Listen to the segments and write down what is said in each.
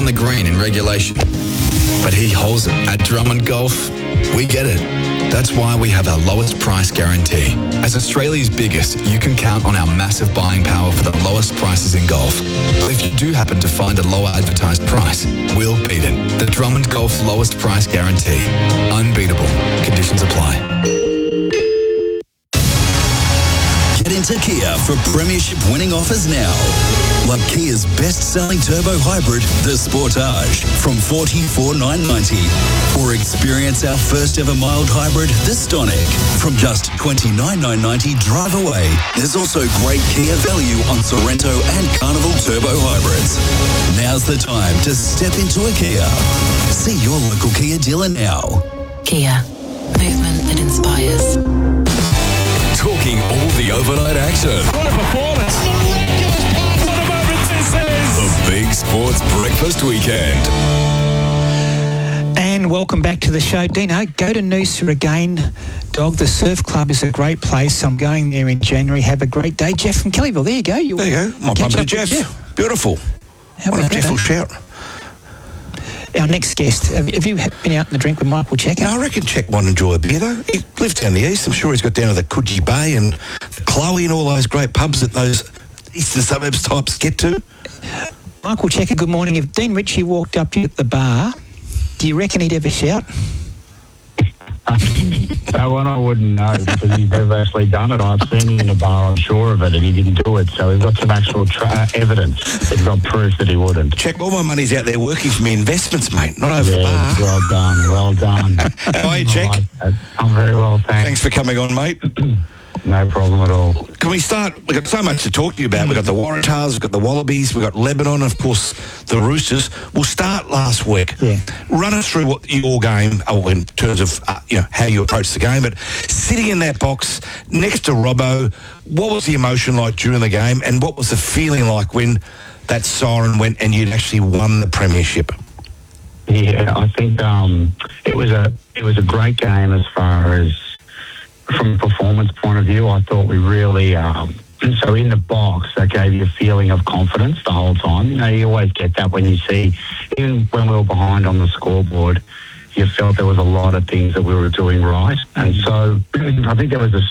the green in regulation. But he holds it. At Drummond Golf, we get it. That's why we have our lowest price guarantee. As Australia's biggest, you can count on our massive buying power for the lowest prices in golf. But if you do happen to find a lower advertised price, we'll beat it. The Drummond Golf lowest price guarantee. Unbeatable. Conditions apply. Get into Kia for premiership winning offers now. Like Kia's best-selling turbo hybrid, the Sportage, from $44,990. Or experience our first-ever mild hybrid, the Stonic, from just $29,990 drive away. There's also great Kia value on Sorrento and Carnival turbo hybrids. Now's the time to step into a Kia. See your local Kia dealer now. Kia. Movement that inspires. Talking all the overnight action. What a performance. What a moment this is. The Big Sports Breakfast Weekend. And welcome back to the show. Dino, go to Noosa again. Dog, the surf club is a great place. I'm going there in January. Have a great day. Jeff from Kellyville, there you go. There you go. My brother Jeff. Beautiful. What a beautiful shout. Our next guest, have you been out in the drink with Michael Checker? No, I reckon Check might enjoy a beer, though. He lives down the east. I'm sure he's got down to the Coogee Bay and the Chloe and all those great pubs that those eastern suburbs types get to. Michael Checker, good morning. If Dean Ritchie walked up to you at the bar, do you reckon he'd ever shout? That one I wouldn't know because he's never actually done it. I've seen him in a bar, I'm sure of it, and he didn't do it. So we've got some actual evidence. We've got proof that he wouldn't. Check, all my money's out there working for me investments, mate, not over the bar. Well done, well done. How are you, Check? I'm very well, thanks. Thanks for coming on, mate. No problem at all. Can we start? We've got so much to talk to you about. We've got the Waratahs, we've got the Wallabies, we've got Lebanon, of course, the Roosters. We'll start last week. Yeah. Run us through what your game, in terms of how you approach the game, but sitting in that box next to Robbo, what was the emotion like during the game, and what was the feeling like when that siren went and you'd actually won the premiership? Yeah, I think it was a great game as far as from a performance point of view. I thought we really, so in the box, that gave you a feeling of confidence the whole time. You know, you always get that when you see, even when we were behind on the scoreboard, you felt there was a lot of things that we were doing right. And so I think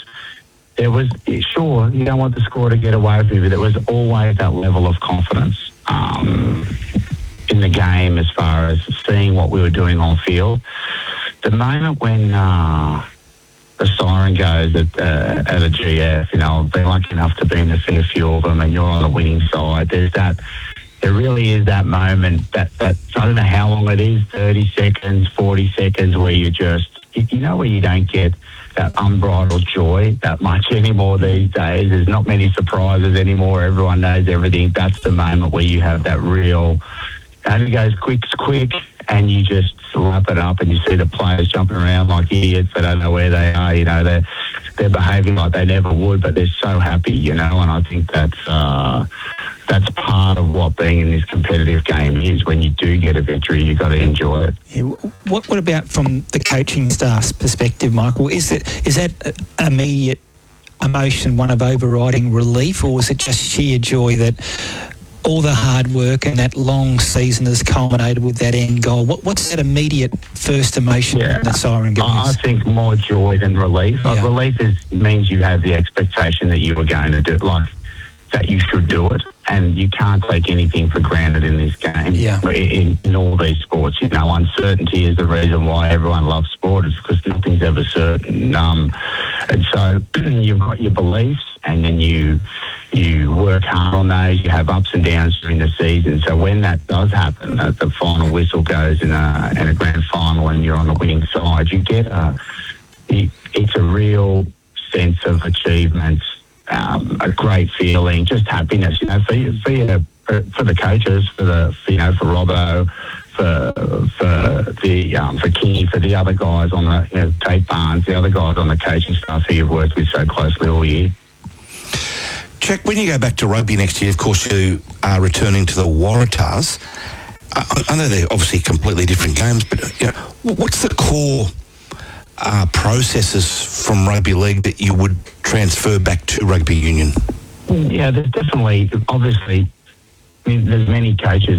sure, you don't want the score to get away with you, but there was always that level of confidence in the game as far as seeing what we were doing on field. The moment when the siren goes at a GF, I've been lucky enough to be in a fair few of them, and you're on the winning side. There really is that moment, that I don't know how long it is, 30 seconds, 40 seconds, where you just, where you don't get that unbridled joy that much anymore these days. There's not many surprises anymore. Everyone knows everything. That's the moment where you have that real, and it goes quick, and you just slap it up and you see the players jumping around like idiots. They don't know where they are, they're behaving like they never would, but they're so happy, and I think that's part of what being in this competitive game is. When you do get a victory, you've got to enjoy it. Yeah, what about from the coaching staff's perspective, Michael? Is that immediate emotion one of overriding relief, or was it just sheer joy that all the hard work and that long season has culminated with that end goal? What's that immediate first emotion that siren goes? I think more joy than relief. Yeah. Relief means you have the expectation that you were going to do, that you should do it, and you can't take anything for granted in this game. Yeah. In all these sports, uncertainty is the reason why everyone loves sport. It's because nothing's ever certain. And so you've got your beliefs, and then you work hard on those. You have ups and downs during the season. So when that does happen, the final whistle goes in a grand final, and you're on the winning side, you get it's a real sense of achievement. A great feeling, just happiness, for the coaches, for Robbo, for Kingy, for the other guys on the Tate Barnes, the other guys on the coaching staff who you've worked with so closely all year. Check, when you go back to rugby next year, of course you are returning to the Waratahs. I know they're obviously completely different games, but what's the core processes from rugby league that you would transfer back to rugby union? Yeah, there's definitely, obviously, there's many coaches